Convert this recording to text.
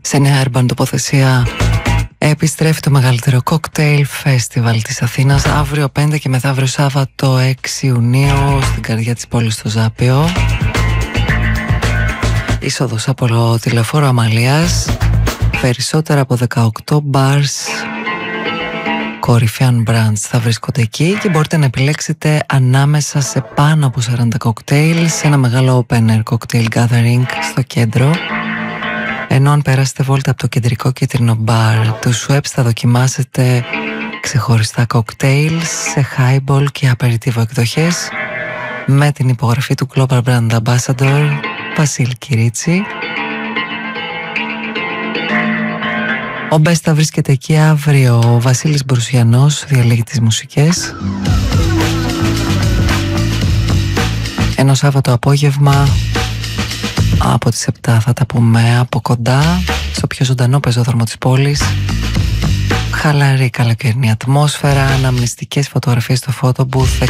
Σε νέα urban τοποθεσία επιστρέφει το μεγαλύτερο κόκτέιλ φεστιβάλ της Αθήνας αύριο 5 και μεθαύριο Σάββατο 6 Ιουνίου στην καρδιά της πόλης στο Ζάπιο. Είσοδος από τηλεφόρο Αμαλίας. Περισσότερα από 18 bars κορυφαίων brands θα βρίσκονται εκεί και μπορείτε να επιλέξετε ανάμεσα σε πάνω από 40 κοκτέιλ σε ένα μεγάλο open air cocktail gathering στο κέντρο. Ενώ αν περάσετε βόλτα από το κεντρικό κίτρινο μπαρ του Schweppes θα δοκιμάσετε ξεχωριστά κοκτέιλ σε highball και απεριτίβο εκδοχές με την υπογραφή του Global Brand Ambassador Βασίλη Κυρίτσι. Ο Best θα βρίσκεται εκεί αύριο. Ο Βασίλης Μπρουσιανός διαλέγει τις μουσικές. Ενώ Σάββατο απόγευμα από τις 7 θα τα πούμε από κοντά στο πιο ζωντανό πεζόδρομο της πόλης. Χαλαρή καλοκαιρινή ατμόσφαιρα, αναμνηστικές φωτογραφίες στο photo booth,